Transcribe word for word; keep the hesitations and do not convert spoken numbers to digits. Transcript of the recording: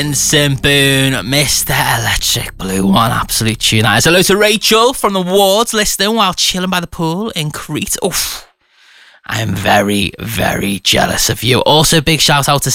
Boone, Mister Electric Blue, one absolute tune. That is. Hello to Rachel from the wards listening while chilling by the pool in Crete. Oof. I am very, very jealous of you. Also, big shout out to